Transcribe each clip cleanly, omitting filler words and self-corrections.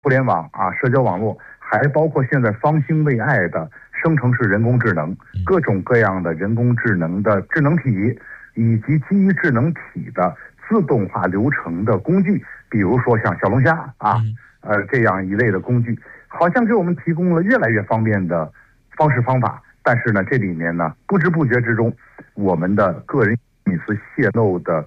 互联网啊，社交网络，还包括现在方兴未艾的生成式人工智能，各种各样的人工智能的智能体，以及基于智能体的自动化流程的工具，比如说像小龙虾啊，这样一类的工具，好像给我们提供了越来越方便的方式方法。但是呢，这里面呢，不知不觉之中，我们的个人隐私泄露的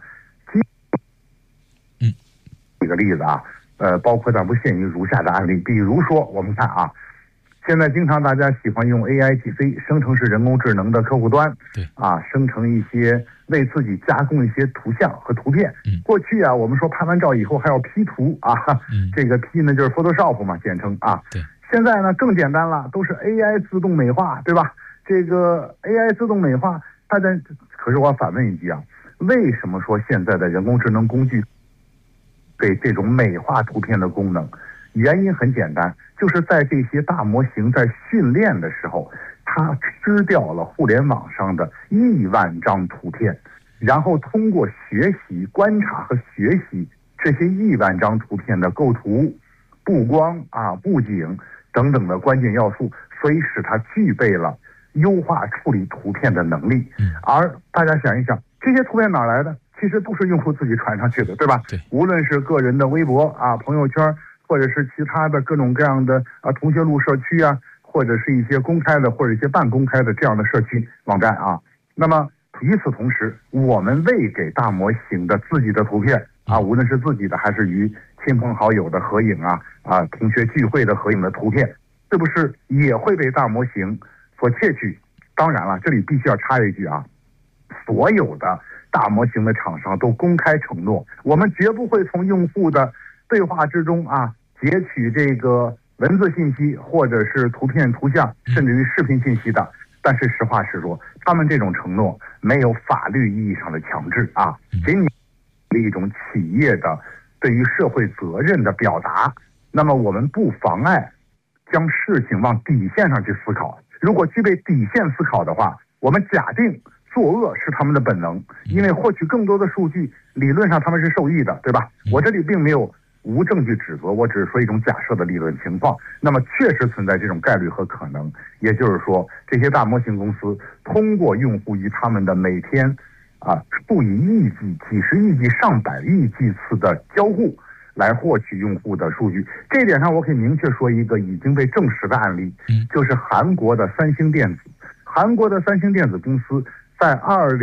举个例子啊，包括但不限于如下的案例，比如说我们看啊，现在经常大家喜欢用 AIGC 生成式人工智能的客户端， 对啊，生成一些为自己加工一些图像和图片。过去啊，我们说拍完照以后还要 P 图啊，这个 P 呢就是 Photoshop 嘛，简称啊。 对。 现在呢更简单了，都是 AI 自动美化，对吧？这个 AI 自动美化，大家可是我反问一句啊，为什么说现在的人工智能工具给这种美化图片的功能？原因很简单，就是在这些大模型在训练的时候，它吃掉了互联网上的亿万张图片，然后通过学习、观察和学习这些亿万张图片的构图、布光啊、布景等等的关键要素，所以使它具备了优化处理图片的能力。而大家想一想，这些图片哪来的？其实都是用户自己传上去的，对吧？ 对。 无论是个人的微博啊、朋友圈，或者是其他的各种各样的同学录社区啊，或者是一些公开的或者一些半公开的这样的社区网站啊。那么与此同时，我们喂给大模型的自己的图片啊，无论是自己的还是与亲朋好友的合影啊、同学聚会的合影的图片，是不是也会被大模型所窃取？当然了，这里必须要插一句啊，所有的大模型的厂商都公开承诺，我们绝不会从用户的对话之中啊截取这个文字信息或者是图片、图像，甚至于视频信息的。但是实话实说，他们这种承诺没有法律意义上的强制啊，仅仅是一种企业的对于社会责任的表达。那么我们不妨碍将事情往底线上去思考。如果具备底线思考的话，我们假定作恶是他们的本能，因为获取更多的数据，理论上他们是受益的，对吧？我这里并没有无证据指责，我只是说一种假设的理论情况。那么确实存在这种概率和可能，也就是说，这些大模型公司通过用户与他们的每天数以亿计、几十亿计、上百亿计次的交互，来获取用户的数据。这一点上，我可以明确说一个已经被证实的案例，就是韩国的三星电子。韩国的三星电子公司在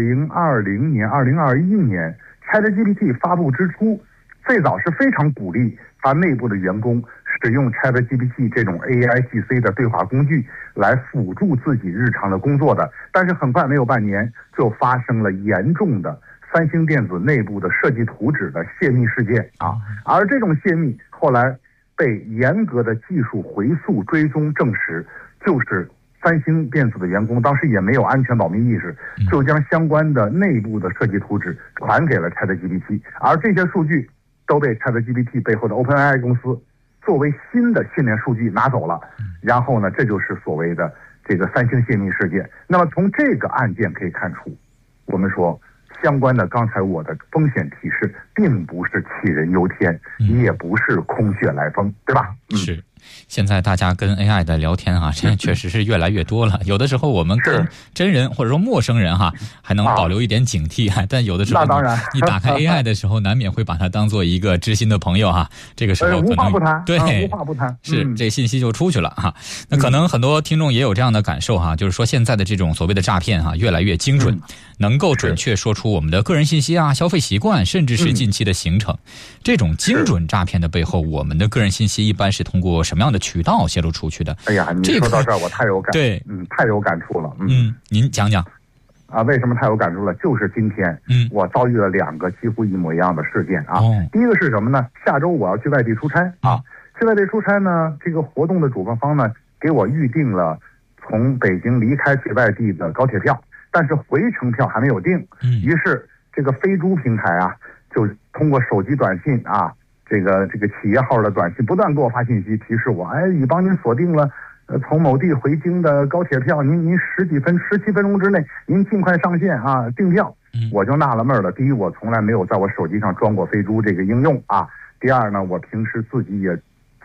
2020年、2021年 ChatGPT 发布之初，最早是非常鼓励它内部的员工使用 ChatGPT 这种 AIGC 的对话工具来辅助自己日常的工作的。但是很快没有半年，就发生了严重的三星电子内部的设计图纸的泄密事件啊。而这种泄密后来被严格的技术回溯追踪证实，就是三星电子的员工当时也没有安全保密意识，就将相关的内部的设计图纸传给了 ChatGPT， 而这些数据都被 ChatGPT 背后的 OpenAI 公司作为新的训练数据拿走了。然后呢，这就是所谓的这个三星泄密事件。那么从这个案件可以看出，我们说相关的刚才我的风险提示并不是杞人忧天，也不是空穴来风，对吧？ 是。现在大家跟 AI 的聊天这确实是越来越多了。有的时候我们跟真人或者说陌生人还能保留一点警惕，但有的时候你打开 AI 的时候，难免会把它当做一个知心的朋友这个时候可能无话不谈， 对， 无话不谈， 是这信息就出去了那可能很多听众也有这样的感受就是说现在的这种所谓的诈骗越来越精准，能够准确说出我们的个人信息消费习惯，甚至是近期的行程。这种精准诈骗的背后，我们的个人信息一般是通过什么样的渠道泄露出去的？ 哎呀，你说到这儿我太有感， 对， 太有感触了。 您讲讲为什么太有感触了？就是今天我遭遇了2个几乎一模一样的事件第一个是什么呢？下周我要去外地出差去外地出差呢，这个活动的主办方呢给我预定了从北京离开去外地的高铁票，但是回程票还没有定。于是这个飞猪平台就通过手机短信这个企业号的短信不断给我发信息提示我，已帮您锁定了从某地回京的高铁票，您17分钟之内您尽快上线订票。我就纳了闷了。第一，我从来没有在我手机上装过飞猪这个应用第二呢，我平时自己也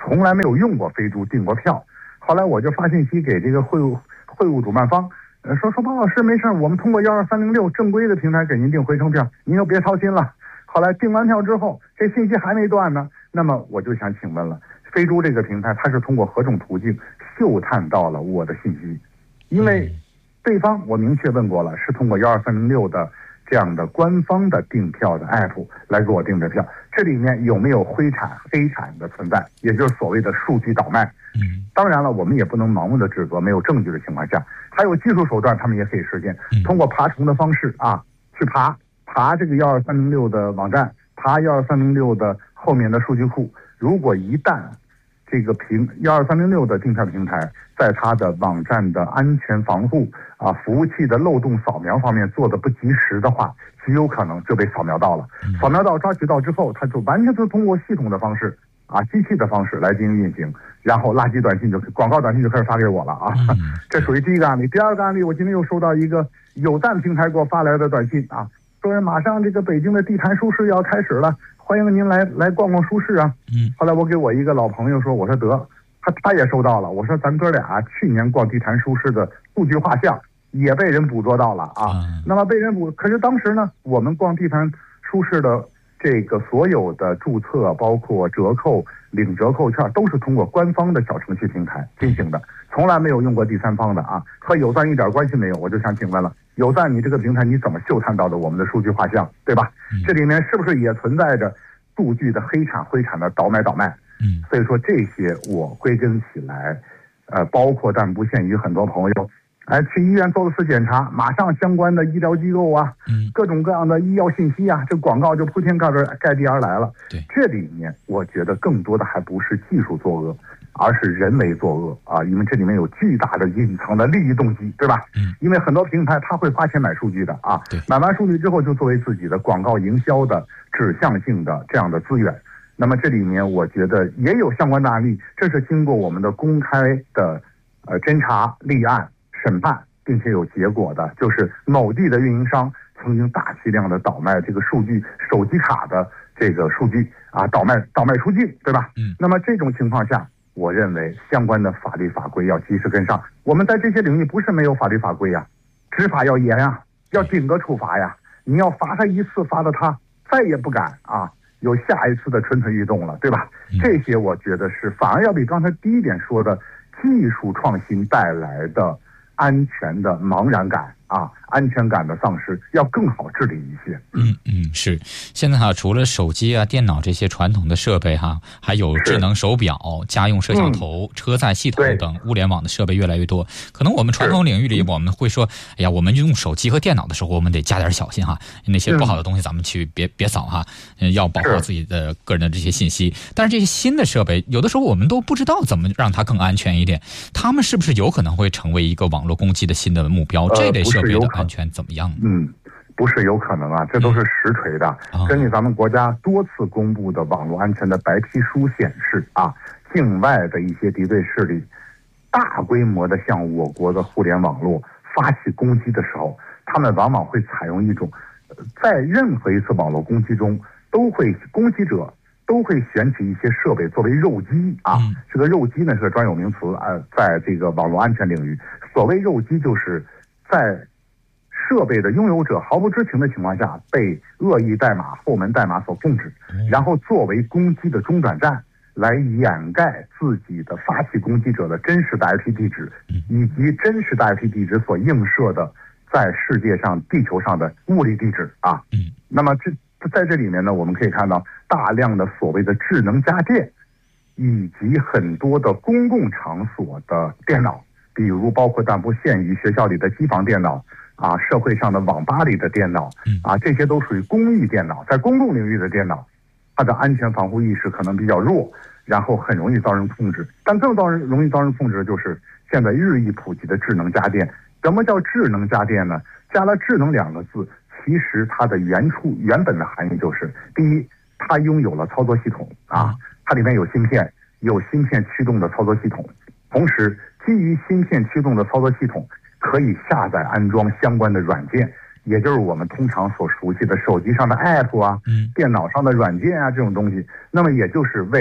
从来没有用过飞猪订过票。后来我就发信息给这个会务主办方，说包老师没事，我们通过12306正规的平台给您订回程票，您就别操心了。后来订完票之后，这信息还没断呢。那么我就想请问了，飞猪这个平台它是通过何种途径嗅探到了我的信息？因为对方我明确问过了，是通过12306的这样的官方的订票的 app 来给我订的票，这里面有没有黑产的存在，也就是所谓的数据倒卖？当然了，我们也不能盲目的指责，没有证据的情况下，还有技术手段，他们也可以实现，通过爬虫的方式啊，去爬这个12306的网站，爬12306的后面的数据库。如果一旦这个12306的订票平台在它的网站的安全防护啊、服务器的漏洞扫描方面做的不及时的话，极有可能就被扫描到了。扫描到抓取到之后，它就完全是通过系统的方式啊、机器的方式来进行运行，然后垃圾短信广告短信就开始发给我了啊。这属于第一个案例。第二个案例，我今天又收到一个有赞平台给我发来的短信啊，说马上这个北京的地坛书市要开始了，欢迎您来逛逛书市啊。后来我给我一个老朋友说，我说得，他也收到了。我说咱哥俩去年逛地坛书市的数据画像也被人捕捉到了啊。那么被人可是当时呢，我们逛地坛书市的这个所有的注册，包括折扣、领折扣券，都是通过官方的小程序平台进行的，从来没有用过第三方的啊，和有赞一点关系没有。我就想请问了，有赞你这个平台你怎么嗅探到的我们的数据画像，对吧？这里面是不是也存在着数据的黑产的倒卖？所以说这些我归根起来，包括但不限于很多朋友，去医院做了次检查，马上相关的医疗机构啊，各种各样的医药信息啊，这广告就铺天盖地而来了。 对， 这里面我觉得更多的还不是技术作恶，而是人为作恶啊，因为这里面有巨大的隐藏的利益动机，对吧？因为很多平台他会花钱买数据的啊，买完数据之后就作为自己的广告营销的指向性的这样的资源。那么这里面我觉得也有相关的案例，这是经过我们的公开的侦查、立案、审判，并且有结果的，就是某地的运营商曾经大批量的倒卖这个数据、手机卡的这个数据啊，倒卖出境，对吧？那么这种情况下，我认为相关的法律法规要及时跟上。我们在这些领域不是没有法律法规呀，执法要严啊，要顶格处罚呀。你要罚他一次，罚了他再也不敢啊有下一次的蠢蠢欲动了，对吧？这些我觉得是反而要比刚才第一点说的技术创新带来的安全的茫然感啊，安全感的丧失要更好治理一些。 是。现在除了手机啊、电脑这些传统的设备还有智能手表、家用摄像头、车载系统等物联网的设备越来越多。可能我们传统领域里我们会说，哎呀，我们用手机和电脑的时候，我们得加点小心那些不好的东西咱们去别扫要保护自己的个人的这些信息。但是这些新的设备，有的时候我们都不知道怎么让它更安全一点，他们是不是有可能会成为一个网络攻击的新的目标？这类设备的安全怎么样？ 不是有可能啊，这都是实锤的。根据咱们国家多次公布的网络安全的白皮书显示啊，境外的一些敌对势力大规模的向我国的互联网络发起攻击的时候，他们往往会采用一种在任何一次网络攻击中攻击者都会选取一些设备作为肉鸡啊。这个肉鸡呢是个专有名词在这个网络安全领域，所谓肉鸡就是在设备的拥有者毫不知情的情况下被恶意代码、后门代码所控制，然后作为攻击的中转站来掩盖自己的发起攻击者的真实的 IP 地址，以及真实的 IP 地址所映射的在世界上地球上的物理地址啊。那么在这里面呢，我们可以看到大量的所谓的智能家电，以及很多的公共场所的电脑，比如包括但不限于学校里的机房电脑啊，社会上的网吧里的电脑啊，这些都属于公益电脑，在公共领域的电脑，它的安全防护意识可能比较弱，然后很容易遭人控制。但更容易遭人控制的就是现在日益普及的智能家电。什么叫智能家电呢？加了智能两个字，其实它的原本的含义就是，第一，它拥有了操作系统啊，它里面有芯片驱动的操作系统，同时基于芯片驱动的操作系统可以下载安装相关的软件，也就是我们通常所熟悉的手机上的 app 啊，电脑上的软件啊，这种东西。那么也就是为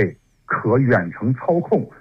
可远程操控